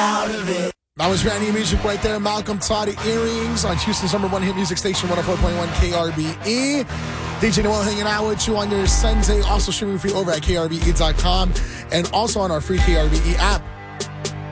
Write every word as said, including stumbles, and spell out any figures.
out of it. That was brand new music right there. Malcolm Todd, Earrings on Houston's number one hit music station, one oh four point one K R B E. D J Noel hanging out with you on your Sunday. Also streaming free over at K R B E dot com and also on our free K R B E app.